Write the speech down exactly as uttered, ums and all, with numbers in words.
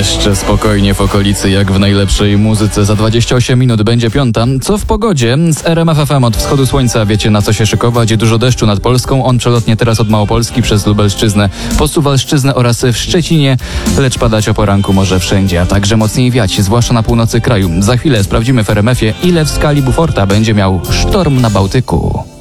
Jeszcze spokojnie w okolicy, jak w najlepszej muzyce. Za dwadzieścia osiem minut będzie piąta. Co w pogodzie? Z R M F F M od wschodu słońca wiecie, na co się szykować. Dużo deszczu nad Polską. On przelotnie teraz od Małopolski przez Lubelszczyznę po Suwalszczyznę oraz w Szczecinie, lecz padać o poranku może wszędzie, a także mocniej wiać, zwłaszcza na północy kraju. Za chwilę sprawdzimy w R M F ie, ile w skali Beauforta będzie miał sztorm na Bałtyku.